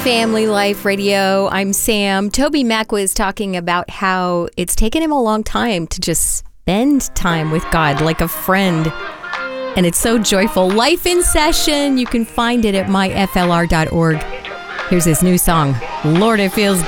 Family Life Radio. I'm Sam. Toby Mack was talking about how it's taken him a long time to just spend time with God like a friend. And it's so joyful. Life in Session. You can find it at myflr.org. Here's his new song, Lord, It Feels